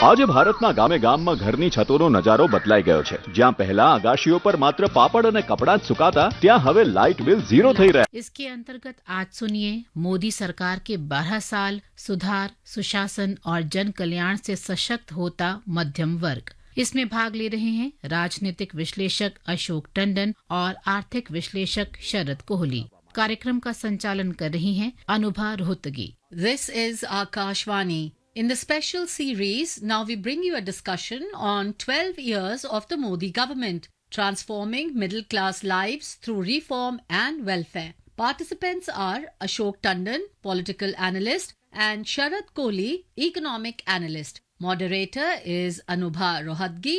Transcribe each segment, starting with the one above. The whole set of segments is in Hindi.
આજે ભારતના ગામે ગામમાં ઘરની છતોનો નજારો બદલાઈ ગયો છે। જ્યાં પહેલા અગાશીઓ પર માત્ર પાપડ અને કપડાં જ સુકાતા, ત્યાં હવે લાઇટ બિલ ઝીરો થઈ રહ્યા। इसके अंतर्गत आज सुनिए मोदी सरकार के 12 साल सुधार, सुशासन और जन कल्याण से सशक्त होता मध्यम वर्ग। इसमें भाग ले रहे हैं राजनीतिक विश्लेषक अशोक टंडन और आर्थिक विश्लेषक शरद कोहली। कार्यक्रम का संचालन कर रही हैं Anubha Rohatgi. This is Akashvani. In the special series, now we bring you a discussion on 12 years of the Modi government, transforming middle-class lives through reform and welfare. Participants are Ashok Tandon, political analyst, and Sharad Kohli, economic analyst. Moderator is Anubha Rohatgi.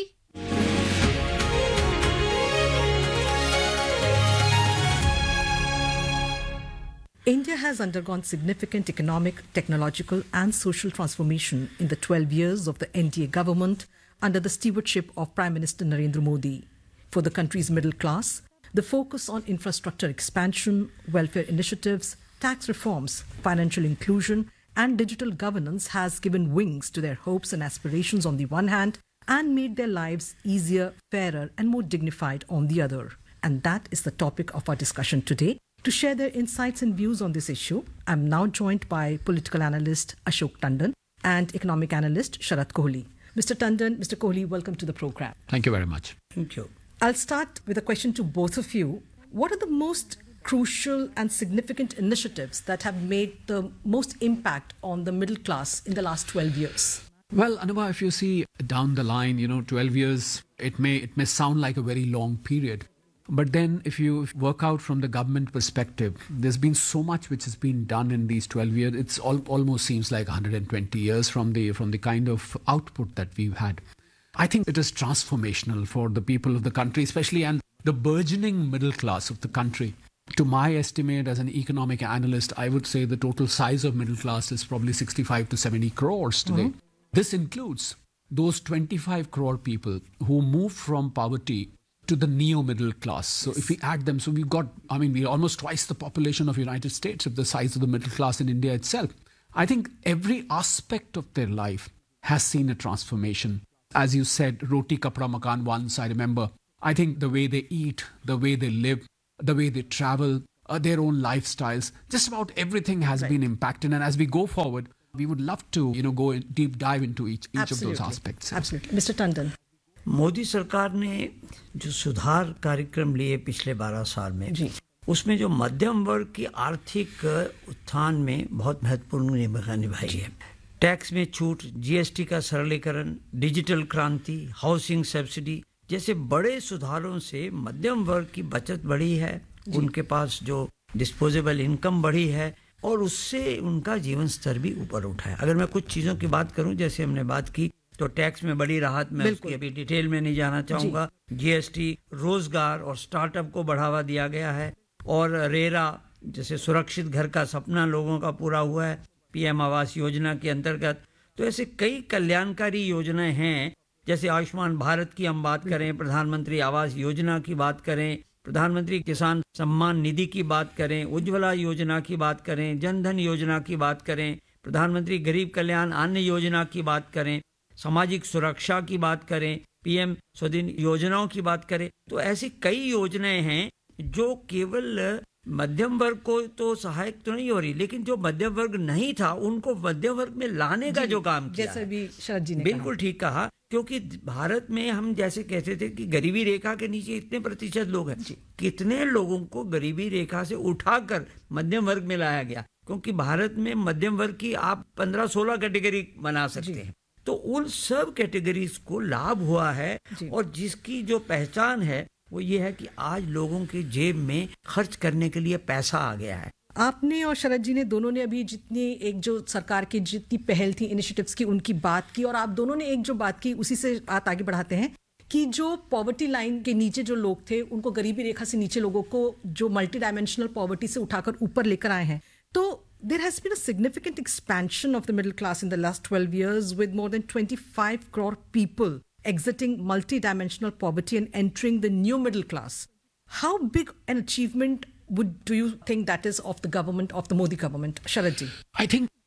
India has undergone significant economic, technological and social transformation in the 12 years of the NDA government under the stewardship of Prime Minister Narendra Modi. For the country's middle class, the focus on infrastructure expansion, welfare initiatives, tax reforms, financial inclusion and digital governance has given wings to their hopes and aspirations on the one hand and made their lives easier, fairer and more dignified on the other. And that is the topic of our discussion today. To share their insights and views on this issue, I'm now joined by political analyst Ashok Tandon and economic analyst Sharad Kohli. Mr. Tandon, Mr. Kohli, welcome to the program. Thank you very much. Thank you. I'll start with a question to both of you. What are the most crucial and significant initiatives that have made the most impact on the middle class in the last 12 years? Well, Anubha, if you see down the line, 12 years, it may sound like a very long period. But then if you work out from the government perspective, there's been so much which has been done in these 12 years. It's almost seems like 120 years from the kind of output that we've had. I think it is transformational for the people of the country, especially and the burgeoning middle class of the country. To my estimate as an economic analyst, I would say the total size of middle class is probably 65 to 70 crores today. Mm-hmm. This includes those 25 crore people who moved from poverty to the neo-middle class. So if we add them, so we've got, we're almost twice the population of United States of the size of the middle class in India itself. I think every aspect of their life has seen a transformation. As you said, roti kapda makan once, I remember. I think the way they eat, the way they live, the way they travel, their own lifestyles, just about everything has been impacted. And as we go forward, we would love to, go in deep dive into each of those aspects. Absolutely. Mr. Tandon. Modi सरकार ने जो सुधार कार्यक्रम लिए पिछले 12 साल में उसमें जो मध्यम वर्ग की आर्थिक उत्थान में बहुत महत्वपूर्ण भूमिका निभाई है। टैक्स में छूट, जीएसटी का सरलीकरण, डिजिटल क्रांति, हाउसिंग सब्सिडी जैसे बड़े सुधारों से मध्यम वर्ग की बचत बढ़ी है, उनके पास जो डिस्पोजेबल इनकम बढ़ी है और उससे उनका जीवन स्तर भी ऊपर उठा है। अगर मैं कुछ चीज़ों की बात करूं, जैसे हमने बात की तो टैक्स में बड़ी राहत, मैं उसकी अभी डिटेल में नहीं जाना चाहूंगा। जीएसटी, रोजगार और स्टार्टअप को बढ़ावा दिया गया है और रेरा जैसे सुरक्षित घर का सपना लोगों का पूरा हुआ है पीएम आवास योजना के अंतर्गत। तो ऐसे कई कल्याणकारी योजनाएं हैं, जैसे आयुष्मान भारत की हम बात करें, प्रधानमंत्री आवास योजना की बात करें, प्रधानमंत्री किसान सम्मान निधि की बात करें, उज्ज्वला योजना की बात करें, जनधन योजना की बात करें, प्रधानमंत्री गरीब कल्याण अन्न योजना की बात करें, सामाजिक सुरक्षा की बात करें, पीएम स्वनिधि योजनाओं की बात करें, तो ऐसी कई योजनाएं हैं जो केवल मध्यम वर्ग को तो सहायक तो नहीं हो रही, लेकिन जो मध्यम वर्ग नहीं था उनको मध्यम वर्ग में लाने का जो काम किया, जैसे भी शरद जी ने बिल्कुल ठीक कहा। क्योंकि भारत में हम जैसे कहते थे कि गरीबी रेखा के नीचे इतने प्रतिशत लोग हैं, कितने लोगों को गरीबी रेखा से उठाकर मध्यम वर्ग में लाया गया, क्योंकि भारत में मध्यम वर्ग की आप 15-16 कैटेगरी बना सकते हैं। तो उन सब कैटेगरीज को लाभ हुआ है और जिसकी जो पहचान है वो ये है कि आज लोगों की जेब में खर्च करने के लिए पैसा आ गया है। आपने और शरद जी ने दोनों ने अभी जितनी एक जो सरकार की जितनी पहल थी इनिशिएटिव्स की उनकी बात की, और आप दोनों ने एक जो बात की उसी से बात आगे बढ़ाते हैं कि जो पॉवर्टी लाइन के नीचे जो लोग थे उनको, गरीबी रेखा से नीचे लोगों को जो मल्टी डायमेंशनल पॉवर्टी से उठाकर ऊपर लेकर आए हैं। तो there has been a significant expansion of the middle class in the last 12 years, with more than 25 crore people exiting multi-dimensional poverty and entering the new middle class. How big an achievement do you think that is of the government, of the Modi government? Sharad ji. I think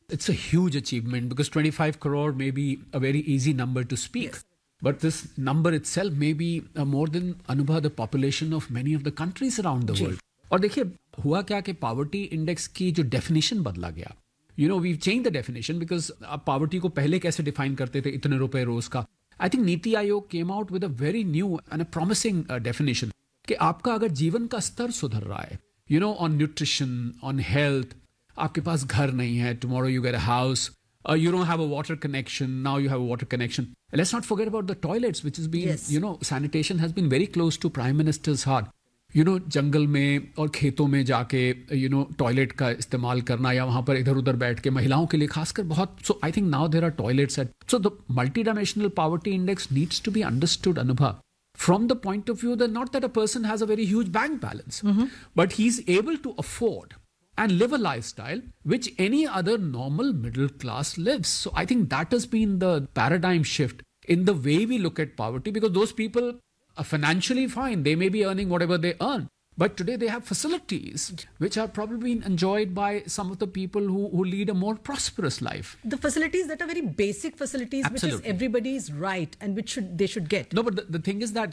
it's a huge achievement because 25 crore may be a very easy number to speak. Yes. But this number itself may be more than Anubha, the population of many of the countries around the world. और देखिए हुआ क्या कि पॉवर्टी इंडेक्स की जो डेफिनेशन बदला गया. You know, we've changed the definition because आप पॉवर्टी को पहले कैसे डिफाइन करते थे, इतने रुपए रोज का. I think NITI Aayog came out with a very new and a promising definition कि आपका अगर जीवन का स्तर सुधर रहा है, you know, on nutrition, on health, आपके पास घर नहीं है, tomorrow you get a house, you don't have a water connection, now you have a water connection. And let's not forget about the toilets, which has been, Yes. you know, sanitation has been very close to Prime Minister's heart. You know, जंगल में और खेतों में जाके, you know, टॉयलेट का इस्तेमाल करना या वहाँ पर इधर उधर बैठ के महिलाओं के लिए खासकर बहुत. So I think now there are toilets at. So the multidimensional poverty index needs to be understood, Anubha, from the point of view that not that a person has a very huge bank balance, but he's able to afford and live a lifestyle which any other normal middle class lives. So I think that has been the paradigm shift in the way we look at poverty, because those people are financially fine. They may be earning whatever they earn, but today they have facilities which are probably being enjoyed by some of the people who lead a more prosperous life. The facilities that are very basic facilities, which is Absolutely. everybody's right and which they should get. No, but the thing is that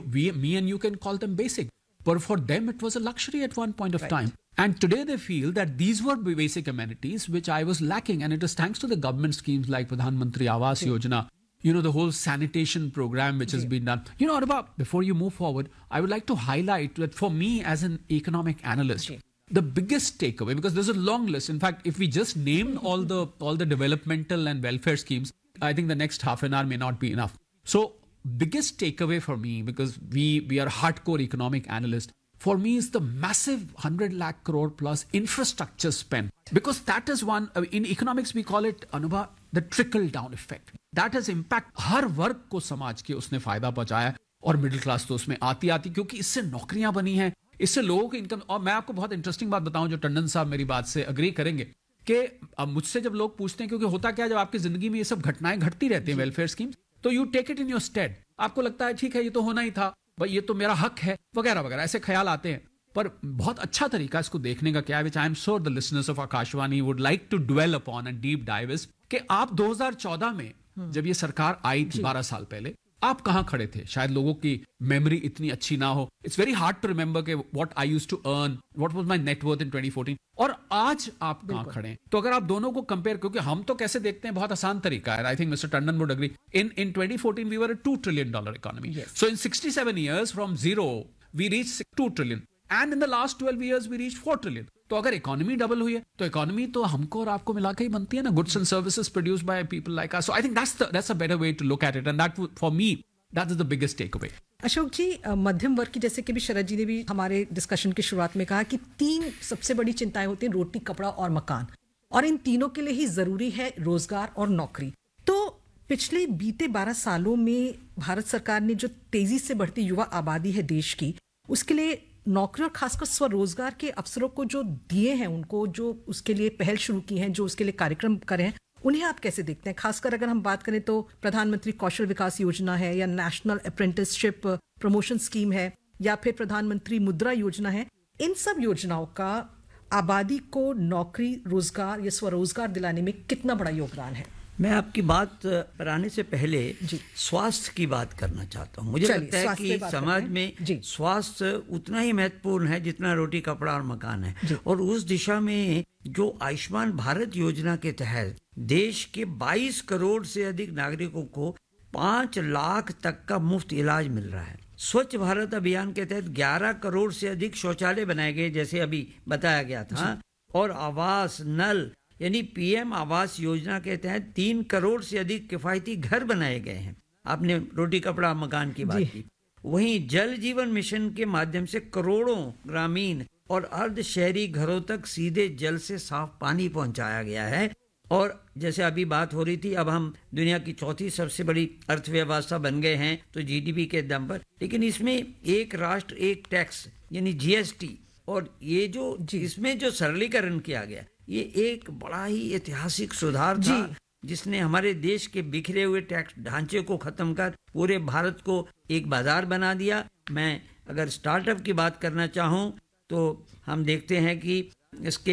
me and you can call them basic, but for them it was a luxury at one point of Right. time. And today they feel that these were basic amenities which I was lacking. And it is thanks to the government schemes like Pradhan Mantri Awas Yojana, you know, the whole sanitation program which has been done. You know, Arba, before you move forward, I would like to highlight that for me as an economic analyst, the biggest takeaway, because there's a long list. In fact, if we just named all the developmental and welfare schemes, I think the next half an hour may not be enough. So biggest takeaway for me, because we are hardcore economic analysts, for me is the massive 100 lakh crore plus infrastructure spend. Because that is one, in economics we call it, Anubha, the trickle down effect. That has impact हर वर्ग को समाज के उसने फायदा पहुंचाया और मिडिल क्लास तो उसमें आती क्योंकि इससे नौकरियां बनी हैं, इससे लोगों की इनकम. और मैं आपको बहुत इंटरेस्टिंग बात बताऊं जो टंडन साहब मेरी बात से अग्री करेंगे कि अब मुझसे जब लोग पूछते हैं, क्योंकि होता क्या, जब आपकी जिंदगी में ये सब घटनाएं घटती रहती हैं वेलफेयर स्कीम्स, तो you take it in your state. आपको लगता है ठीक है ये तो होना ही था, भाई ये तो मेरा हक है, वगैरह वगैरह ऐसे ख्याल आते हैं. पर बहुत अच्छा तरीका इसको देखने का क्या है, विच I am sure the listeners of Akashvani would like to dwell upon and deep dive is कि आप 2014 में जब ये सरकार आई थी 12 साल पहले, आप कहां खड़े थे? शायद लोगों की मेमोरी इतनी अच्छी ना हो. It's very hard to remember के what I used to earn, what was my net worth इन 2014, और आज आप कहां खड़े हैं. तो अगर आप दोनों को कंपेयर, क्योंकि हम तो कैसे देखते हैं, बहुत आसान तरीका है. I think mister Tandon would agree. In 2014 we were a $2 trillion economy. So in 67 years from zero we reach $2 trillion, and in the last 12 years we reach $4 trillion. तो अगर इकोनॉमी डबल हुई है तो इकोनॉमी तो हमको और आपको मिला के ही बनती है ना, goods and services produced by people like us. So I think that's a better way to look at it, and that for me that is the biggest take away. Ashok जी, मध्यम वर्ग की, जैसे कि भी शरद जी ने भी हमारे डिस्कशन की शुरुआत में कहा कि 3 सबसे बड़ी चिंताएं होती हैं, रोटी, कपड़ा और मकान, और इन तीनों के लिए ही जरूरी है रोजगार और नौकरी. तो पिछले बीते 12 सालों में भारत सरकार ने जो तेजी से बढ़ती युवा आबादी है देश की, उसके लिए नौकरी और खासकर स्वरोजगार के अवसरों को जो दिए हैं, उनको जो उसके लिए पहल शुरू की है, जो उसके लिए कार्यक्रम करे हैं, उन्हें आप कैसे देखते हैं? खासकर अगर हम बात करें तो प्रधानमंत्री कौशल विकास योजना है, या नेशनल अप्रेंटिसशिप प्रमोशन स्कीम है, या फिर प्रधानमंत्री मुद्रा योजना है. इन सब योजनाओं का आबादी को नौकरी, रोजगार या स्वरोजगार दिलाने में कितना बड़ा योगदान है? मैं आपकी बात पर आने से पहले स्वास्थ्य की बात करना चाहता हूँ. मुझे लगता है कि समाज में स्वास्थ्य उतना ही महत्वपूर्ण है जितना रोटी, कपड़ा और मकान है. और उस दिशा में जो आयुष्मान भारत योजना के तहत देश के 22 करोड़ से अधिक नागरिकों को 5 लाख तक का मुफ्त इलाज मिल रहा है. स्वच्छ भारत अभियान के तहत 11 करोड़ से अधिक शौचालय बनाए गए, जैसे अभी बताया गया था. और आवास नल यानी पीएम आवास योजना के तहत 3 करोड़ से अधिक किफायती घर बनाए गए हैं. आपने रोटी, कपड़ा, मकान की बात की. वहीं जल जीवन मिशन के माध्यम से करोड़ों ग्रामीण और अर्ध शहरी घरों तक सीधे जल से साफ पानी पहुंचाया गया है. और जैसे अभी बात हो रही थी, अब हम दुनिया की 4थी सबसे बड़ी अर्थव्यवस्था बन गए हैं, तो जीडीपी के दम पर. लेकिन इसमें एक राष्ट्र एक टैक्स यानी जीएसटी, और ये जो इसमें जो सरलीकरण किया गया, ये एक बड़ा ही ऐतिहासिक सुधार था, जिसने हमारे देश के बिखरे हुए टैक्स ढांचे को खत्म कर पूरे भारत को एक बाजार बना दिया. मैं अगर स्टार्टअप की बात करना चाहूं तो हम देखते हैं कि इसके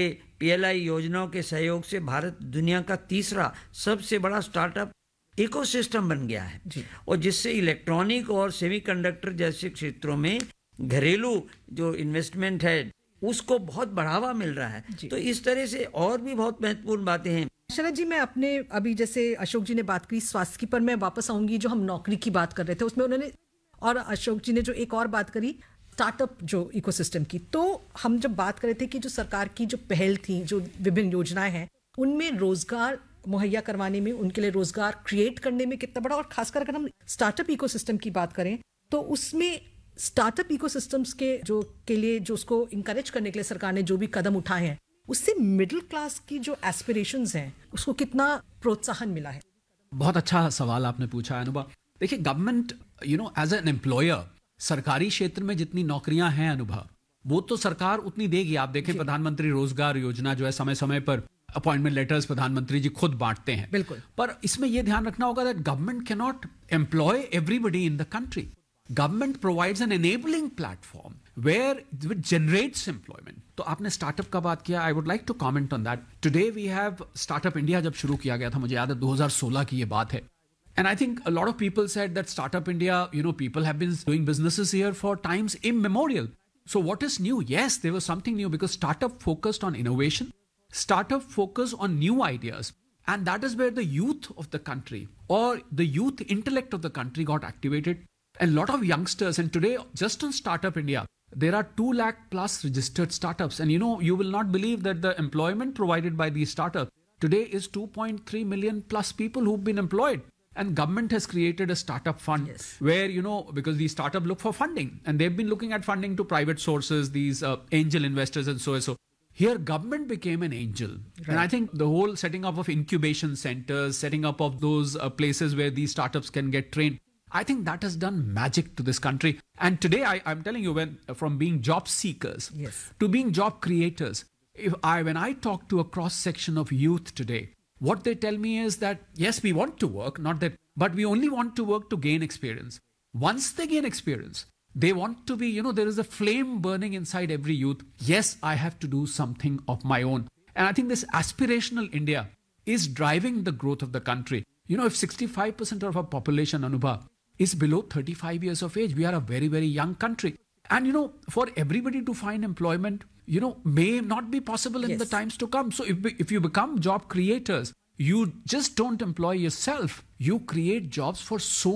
PLI योजनाओं के सहयोग से भारत दुनिया का तीसरा सबसे बड़ा स्टार्टअप इकोसिस्टम बन गया है और जिससे इलेक्ट्रॉनिक और सेमीकंडक्टर जैसे क्षेत्रों में घरेलू जो इन्वेस्टमेंट है उसको बहुत बढ़ावा मिल रहा है। तो इस तरह से और भी बहुत महत्वपूर्ण बातें हैं। शरद जी, मैं अपने अभी जैसे अशोक जी ने बात की स्वास्थ्य की, पर मैं वापस आऊंगी जो हम नौकरी की बात कर रहे थे उसमें उन्होंने, और अशोक जी ने जो एक और बात करी स्टार्टअप जो इकोसिस्टम की, तो हम जब बात कर रहे थे कि जो सरकार की जो पहल थी, जो विभिन्न योजनाएं हैं, उनमें रोजगार मुहैया करवाने में, उनके लिए रोजगार क्रिएट करने में कितना बड़ा, और खासकर अगर हम स्टार्टअप इकोसिस्टम की बात करें तो उसमें स्टार्टअप इकोसिस्टम्स के लिए जो उसको इंकरेज करने के लिए सरकार ने जो भी कदम उठाए हैं, उससे मिडिल क्लास की जो एस्पिरेशंस हैं उसको कितना प्रोत्साहन मिला है? बहुत अच्छा सवाल आपने पूछा है अनुभव। देखिए, गवर्नमेंट एज एन एम्प्लॉयर, सरकारी क्षेत्र में जितनी नौकरियां हैं अनुभव, वो तो सरकार उतनी देगी। आप देखें प्रधानमंत्री रोजगार योजना जो है, समय समय पर अपॉइंटमेंट लेटर्स प्रधानमंत्री जी खुद बांटते हैं। बिल्कुल। पर इसमें यह ध्यान रखना होगा that government can not employ everybody in the country. Government provides an enabling platform where it generates employment. तो आपने स्टार्टअप का बात किया, I would like to comment on that. Today we have Startup India जब शुरू किया गया था, मुझे याद है 2016 की ये बात है. And I think a lot of people said that Startup India, people have been doing businesses here for times immemorial. So what is new? Yes, there was something new because startup focused on innovation, startup focused on new ideas. And that is where the youth of the country or the youth intellect of the country got activated. A lot of youngsters, and today just on Startup India, there are 2 lakh plus registered startups. And you will not believe that the employment provided by these startups today is 2.3 million plus people who've been employed. And government has created a startup fund where, because these startups look for funding and they've been looking at funding to private sources, these angel investors and so and so. Here, government became an angel. Right. And I think the whole setting up of incubation centers, setting up of those places where these startups can get trained, I think that has done magic to this country. And today, I'm telling you, from being job seekers to being job creators, when I talk to a cross-section of youth today, what they tell me is that, yes, we want to work, not that, but we only want to work to gain experience. Once they gain experience, they want to be, there is a flame burning inside every youth. Yes, I have to do something of my own. And I think this aspirational India is driving the growth of the country. If 65% of our population, Anubha, is below 35 years of age, we are a very, very young country. And, for everybody to find employment, may not be possible in the times to come. So if you become job creators, you just don't employ yourself. You create jobs for so